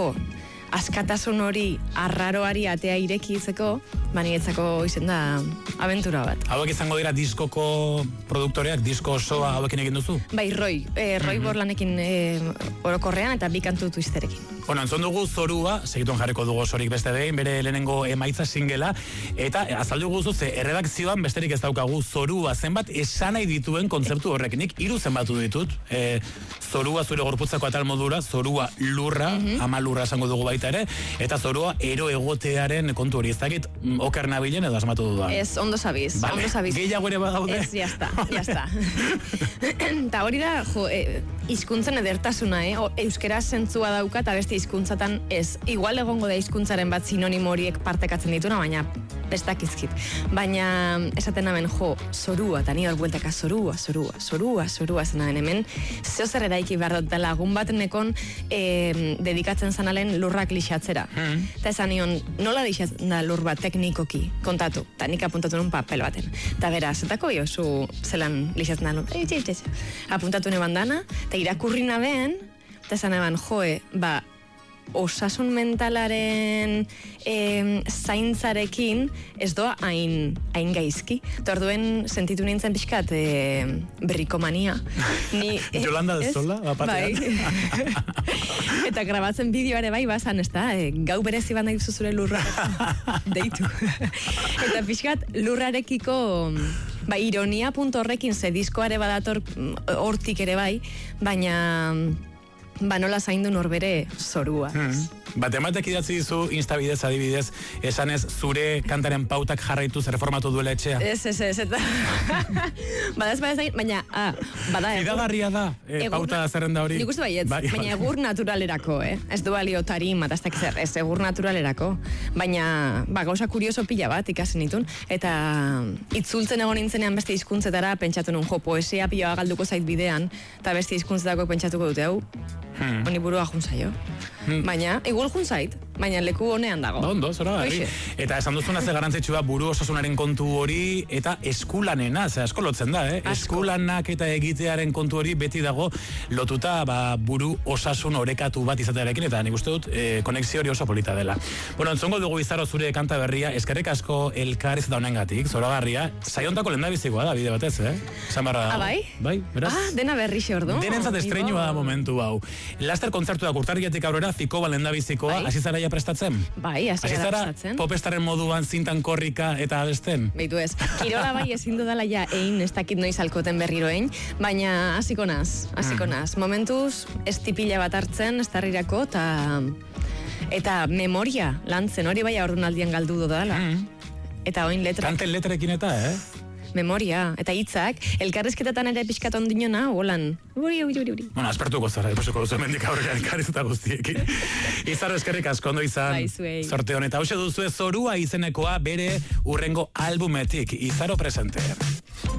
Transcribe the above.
askatasun hori arraroari atea irekitzeko, niretzako izen da abentura bat. Hauek izango dira diskoko produktoreak, disko osoa hauekin egin duzu? Bai, Roy Borlanekin orokorrean eta bi kantu twisterekin. Bueno, entzun dugu Zorua, segituen jarriko dugu osorik beste behin, bere lehenengo emaitza singela, eta azaldu guzu ze erredakzioan besterik ez daukagu Zorua zenbat esan nahi dituen kontzeptu horrek. Nik 3 zenbatu ditut, Zorua zure gorputzako atal modura, Zorua lurra, ama lurra esango dugu baita ere, eta Zorua ero egotearen kontu hori, ez dakit oker nabilen edo asmatu dudan. Ez, ondo sabiz, ondo sabiz. Gehiago ere badaude? Ez, jazta. Eta hori da, hizkuntzen edertasuna, euskera zentzua dauka eta beste hizkuntzatan ez. Igual egongo da hizkuntzaren bat sinonimo horiek partekatzen dituna, baina bestak izkit. Baina esaten hemen, Zorua, eta nire bueltaka Zorua zen hemen, zeo zer eraiki behar dut, lagun bat nekon dedikatzen zanalen lurrak lixatzera. Eta esan nion, nola lixatzen da lur bat teknikoki, kontatu, eta nik apuntatu nun papel baten. Eta bera, zetako zu zelan lixatzen da lur. Apuntatu neban dana, eta irakurri nabeen, eta esan eban, osasun mentalaren zaintzarekin ez doa hain gaizki. Eta orduen sentitu nintzen pixkat berrikomania. Yolanda de Sola? Bai. Eta grabatzen bideoare bai bazan, ez da, gau berezi bat nahi duzu zure lurra deitu. Eta pixkat lurrarekiko ironia punto horrekin ze diskoare badator hortik ere bai, baina nola zaindu norbere Zorua. Ematek idatzi dizu Instabidez adibidez, esanez zure kantaren pautak jarraituz reformatu duela etxea. Ez, eta baina bada fidagarria da pauta zerrenda hori. Nik uste baietz, baina egur naturalerako, ez du balio tarim, ataztak zer, ez egur naturalerako, baina gauza kurioso pila bat ikasen ditun, eta itzultzen egon nintzenean beste hizkuntzetara pentsatu nun, poesia pila galduko zait bidean, eta beste hizkuntzetako pentsatuko dute hau, honi burua juntzaio. Baina, igual juntzait, baina leku honean dago. Ondo, zora gari. Eta esan duzuna ze garantzitsua buru osasunaren kontu hori eta eskulanena, ze asko lotzen da, Eskulanak eta egitearen kontu hori beti dago lotuta buru osasun orekatu bat izatearekin, eta nik uste dut konexio hori oso polita dela. Bueno, entzongo dugu Izaro zure kanta berria, eskerrik asko elkarriz da honengatik, zoragarria, saiontako lehendabizikoa da, bide batez, Esan barra dago. Bai? Beraz? Dena berri ordu. Denentzat estreinua da momentu hau. Laster kontzertuak urtarriletik aurrera, Zikoba lehendabizikoa, hasi zara ja prestatzen? Bai, hasi zara prestatzen. Popestaren moduan zintan korrika eta abesten? Beitu ez, kirola bai ezin dudala ja ez dakit noiz alkoten berriroen, baina hasiko naz. Momentuz, ez tipila bat hartzen, ez tarrirako, eta memoria lantzen, hori bai aurdunaldian galdu dudala. Eta oin letra. Kanten letrekin eta, Memoria, eta hitzak, elkarrezketetan ere pixkat ondinona, holan. Uri. Bueno, aspertuko zara, epasuko duzu emendik aurrean elkarriz eta guztiekin. Izaro eskerrik asko ondo izan. Sorte honetan, hause duzu Zorua izenekoa bere urrengo albumetik. Izaro presente.